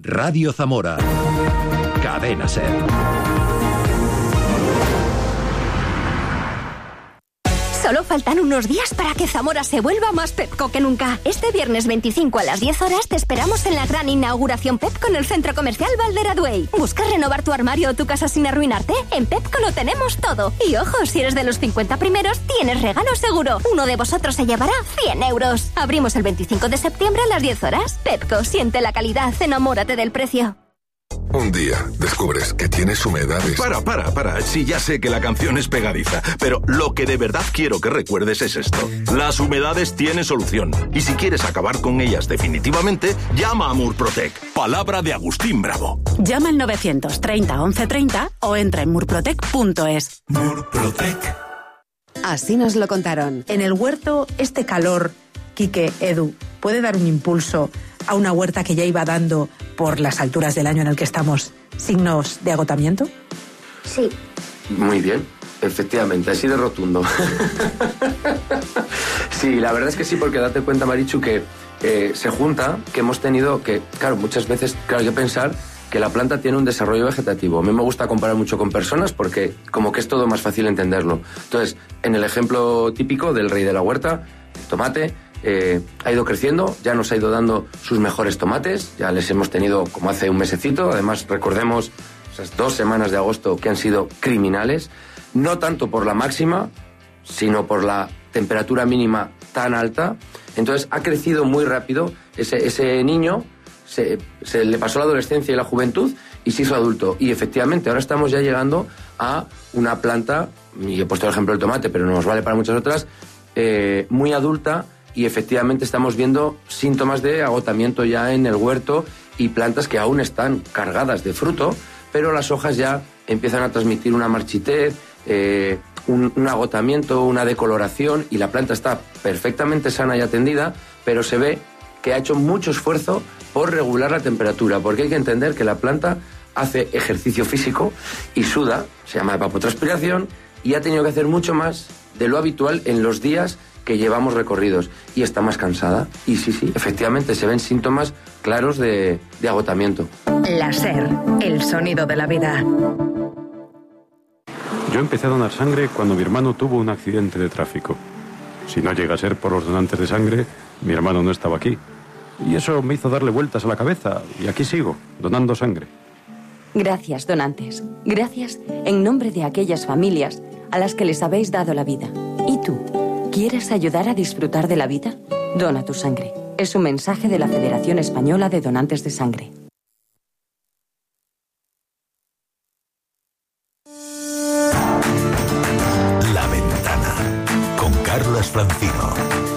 Radio Zamora. Cadena SER. Solo faltan unos días para que Zamora se vuelva más Pepco que nunca. Este viernes 25 a las 10 horas te esperamos en la gran inauguración Pepco en el Centro Comercial Valderaduey. ¿Buscas renovar tu armario o tu casa sin arruinarte? En Pepco lo tenemos todo. Y ojo, si eres de los 50 primeros, tienes regalo seguro. Uno de vosotros se llevará 100 euros. Abrimos el 25 de septiembre a las 10 horas. Pepco, siente la calidad, enamórate del precio. Un día descubres que tienes humedades. Para. Sí, ya sé que la canción es pegadiza, pero lo que de verdad quiero que recuerdes es esto. Las humedades tienen solución. Y si quieres acabar con ellas definitivamente, llama a Murprotec. Palabra de Agustín Bravo. Llama al 930 1130 o entra en murprotec.es. Murprotec. Así nos lo contaron. En el huerto, este calor, Quique, Edu, puede dar un impulso a una huerta que ya iba dando, por las alturas del año en el que estamos, signos de agotamiento? Sí. Muy bien, efectivamente, así de rotundo. Sí, la verdad es que sí, porque date cuenta, Marichu, que se junta, que hemos tenido que, claro, muchas veces hay que pensar que la planta tiene un desarrollo vegetativo. A mí me gusta comparar mucho con personas porque como que es todo más fácil entenderlo. Entonces, en el ejemplo típico del rey de la huerta, el tomate, ha ido creciendo, ya nos ha ido dando sus mejores tomates, ya les hemos tenido como hace un mesecito, además recordemos esas 2 semanas de agosto que han sido criminales, no tanto por la máxima, sino por la temperatura mínima tan alta. Entonces ha crecido muy rápido, ese niño se le pasó la adolescencia y la juventud y se hizo adulto, y efectivamente ahora estamos ya llegando a una planta, y he puesto el ejemplo del tomate, pero nos vale para muchas otras, muy adulta. Y efectivamente estamos viendo síntomas de agotamiento ya en el huerto y plantas que aún están cargadas de fruto, pero las hojas ya empiezan a transmitir una marchitez, un agotamiento, una decoloración, y la planta está perfectamente sana y atendida, pero se ve que ha hecho mucho esfuerzo por regular la temperatura, porque hay que entender que la planta hace ejercicio físico y suda, se llama evapotranspiración, y ha tenido que hacer mucho más de lo habitual en los días que llevamos recorridos, y está más cansada, y sí, efectivamente se ven síntomas claros de agotamiento. La SER, el sonido de la vida. Yo empecé a donar sangre cuando mi hermano tuvo un accidente de tráfico. Si no llega a ser por los donantes de sangre, mi hermano no estaba aquí. Y eso me hizo darle vueltas a la cabeza, y aquí sigo, donando sangre. Gracias, donantes. Gracias en nombre de aquellas familias a las que les habéis dado la vida. ¿Y tú? ¿Quieres ayudar a disfrutar de la vida? Dona tu sangre. Es un mensaje de la Federación Española de Donantes de Sangre. La Ventana con Carlos Francino.